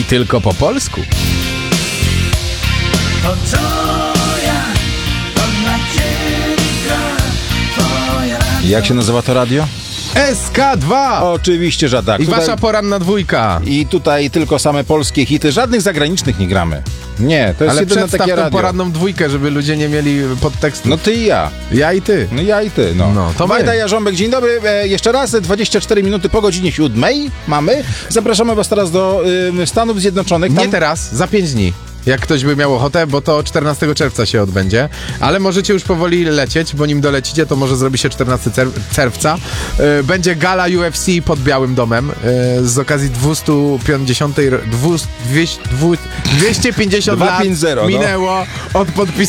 tylko po polsku. To co ja, to dla ciebie gra twoja radio. Jak się nazywa to radio? SK2! Oczywiście, że tak. I Tutaj- wasza poranna dwójka. I tutaj tylko same polskie hity, żadnych zagranicznych nie gramy. Nie, to jest Ale jedyne przedstaw takie tą radio. poranną dwójkę, żeby ludzie nie mieli podtekstu. No ty i ja. Ja i ty. No ja i ty, no. No, to my. Wajda Jarząbek, dzień dobry. Jeszcze raz, 24 minuty po godzinie 7 mamy. Zapraszamy was teraz do Stanów Zjednoczonych. Nie teraz, za 5 dni. Jak ktoś by miał ochotę, bo to 14 czerwca się odbędzie. Ale możecie już powoli lecieć, bo nim dolecicie, to może zrobi się 14 czerwca. Będzie gala UFC pod Białym Domem z okazji 250 lat 250, no. minęło od podpisu